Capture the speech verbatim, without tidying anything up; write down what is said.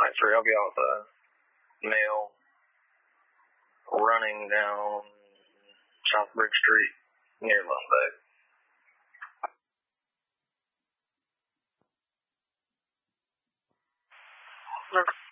nine three. I'll be out with a male running down South Bridge Street near Lundbeck. Okay.